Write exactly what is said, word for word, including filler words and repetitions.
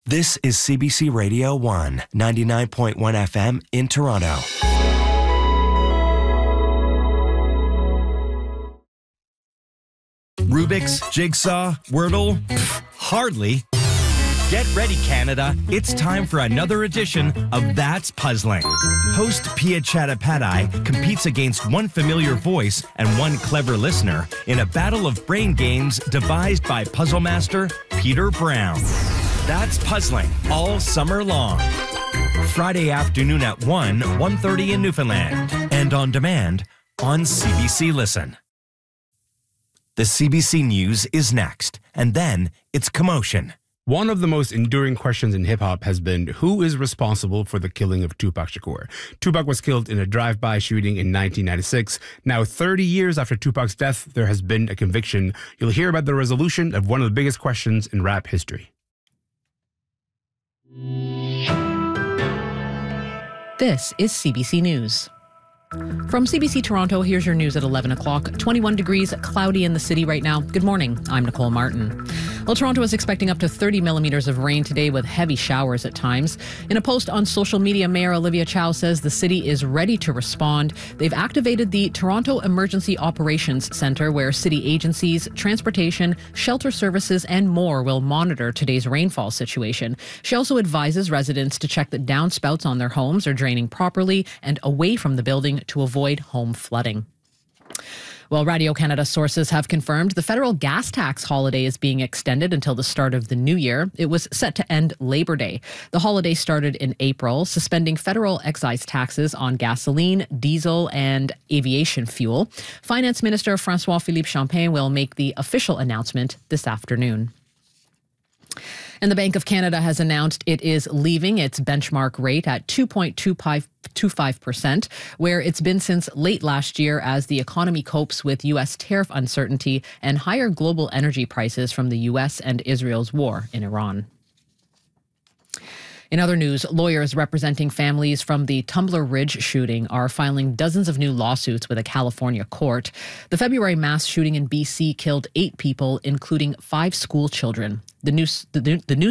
This is C B C Radio one, ninety-nine point one F M in Toronto. Rubik's, Jigsaw, Wordle? Pfft, hardly. Get ready, Canada. It's time for another edition of That's Puzzling. Host Pia Chattopadhyay competes against one familiar voice and one clever listener in a battle of brain games devised by puzzle master Peter Brown. That's Puzzling all summer long. Friday afternoon at one, one thirty in Newfoundland. And on demand on C B C Listen. The C B C News is next, and then it's Commotion. One of the most enduring questions in hip-hop has been, who is responsible for the killing of Tupac Shakur? Tupac was killed in a drive-by shooting in nineteen ninety-six. Now, thirty years after Tupac's death, there has been a conviction. You'll hear about the resolution of one of the biggest questions in rap history. This is C B C News. From C B C Toronto, here's your news at eleven o'clock. twenty-one degrees, cloudy in the city right now. Good morning. I'm Nicole Martin. Well, Toronto is expecting up to thirty millimeters of rain today with heavy showers at times. In a post on social media, Mayor Olivia Chow says the city is ready to respond. They've activated the Toronto Emergency Operations Centre, where city agencies, transportation, shelter services, and more will monitor today's rainfall situation. She also advises residents to check that downspouts on their homes are draining properly and away from the building to avoid home flooding. Well, Radio-Canada sources have confirmed the federal gas tax holiday is being extended until the start of the new year. It was set to end Labor Day. The holiday started in April, suspending federal excise taxes on gasoline, diesel, and aviation fuel. Finance Minister François-Philippe Champagne will make the official announcement this afternoon. And the Bank of Canada has announced it is leaving its benchmark rate at two point two five percent, where it's been since late last year as the economy copes with U S tariff uncertainty and higher global energy prices from the U S and Israel's war in Iran. In other news, lawyers representing families from the Tumbler Ridge shooting are filing dozens of new lawsuits with a California court. The February mass shooting in B C killed eight people, including five school children. The news, the, the news